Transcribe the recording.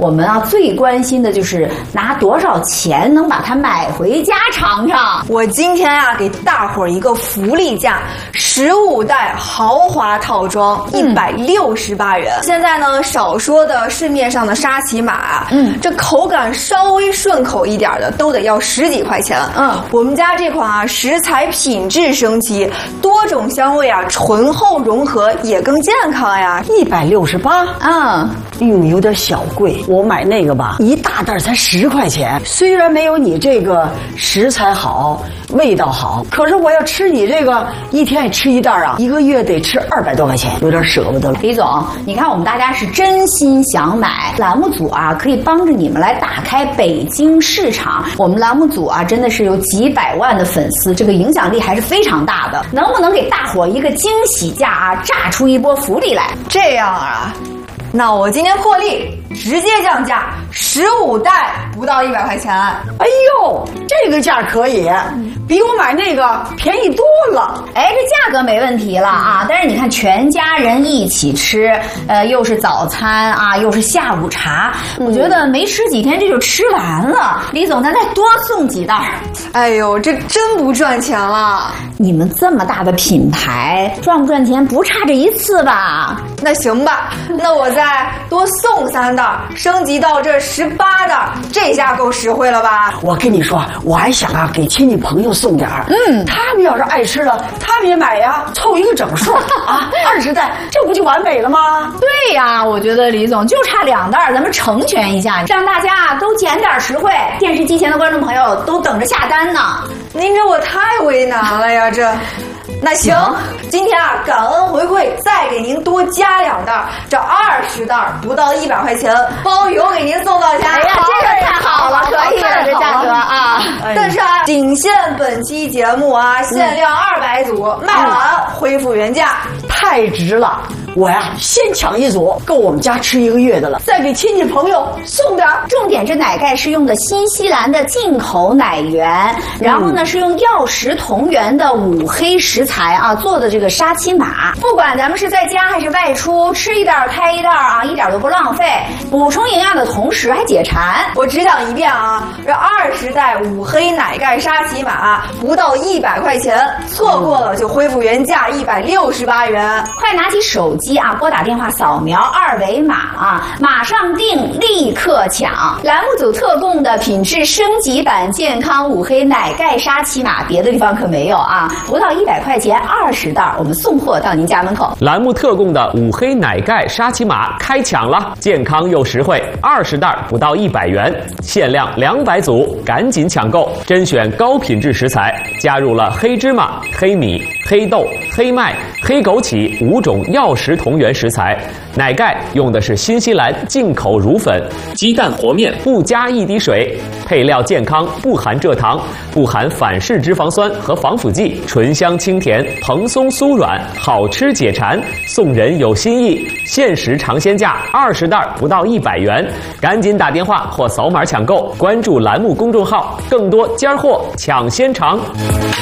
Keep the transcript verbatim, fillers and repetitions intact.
我们啊最关心的就是拿多少钱能把它买回家尝尝。 我今天啊给大伙儿一个福利价，十五袋豪华套装一百六十八元。现在呢，少说的市面上的沙琪玛啊，嗯，这口感稍微顺口一点的都得要十几块钱。嗯，我们家这款啊，食材品质升级，多种香味啊，醇厚融合，也更健康呀。 一百六十八， 嗯， 哟，有点小贵。我买那个吧，一大袋才十块钱。虽然没有你这个食材好，味道好，可是我要吃你这个，一天也吃一袋啊，一个月得吃二百多块钱，有点舍不得了。 李总，你看我们大家是真心想买，栏目组啊可以帮着你们来打开北京市场。我们栏目组啊真的是有几百万的粉丝，这个影响力还是非常大的。能不能给大伙一个惊喜价啊，炸出一波福利来？ 这样啊，那我今天破例，直接降价，十五袋不到一百块钱。 哎呦，这个价可以，比我买那个便宜多了。 哎，这价格没问题了啊，但是你看全家人一起吃，呃，又是早餐啊，又是下午茶，嗯、我觉得没吃几天这就吃完了。李总，咱再多送几袋。 哎呦，这真不赚钱了。 你们这么大的品牌，赚不赚钱不差这一次吧？ 那行吧，那我再多送三袋，升级到这十八袋，这下够实惠了吧？ 我跟你说，我还想啊，给亲戚朋友送点儿。嗯，他们要是爱吃了，他们也买呀，凑一个整数啊，二十袋，这不就完美了吗？ 对呀，我觉得李总就差两袋，咱们成全一下，让大家都捡点实惠。电视机前的观众朋友都等着下单呢。 您这我太为难了呀，这。那行，今天啊，感恩回馈，再给您多加两袋，这二十袋不到一百块钱，包邮给您送到家。 哎呀，这个太好了，可以了，这价格啊！ 但是啊，仅限本期节目啊，限量二百组，卖完恢复原价， 太值了。我呀，先抢一组，够我们家吃一个月的了。再给亲戚朋友送点。 重点，这奶盖是用的新西兰的进口奶源，然后呢是用药食同源的五黑食材啊做的这个沙琪玛。不管咱们是在家还是外出，吃一袋开一袋啊，一点都不浪费。补充营养的同时还解馋。 我只讲一遍啊，这二十袋五黑奶盖沙琪玛不到一百块钱，错过了就恢复原价一百六十八元。 快拿起手机。啊，拨打电话扫描二维码啊，马上订，立刻抢！栏目组特供的品质升级版健康五黑奶盖沙琪玛，别的地方可没有啊！不到一百块钱，二十袋，我们送货到您家门口。 栏目特供的五黑奶盖沙琪玛开抢了，健康又实惠，二十袋不到一百元，限量两百组，赶紧抢购！甄选高品质食材，加入了黑芝麻、黑米、黑豆、黑麦、黑枸杞五种药食同源食材，奶盖用的是新西兰进口乳粉，鸡蛋和面不加一滴水，配料健康，不含蔗糖，不含反式脂肪酸和防腐剂，醇香清甜，蓬松酥软，好吃解馋。送人有心意，限时尝鲜价，二十袋不到一百元，赶紧打电话或扫码抢购，关注栏目公众号，更多尖货抢先尝。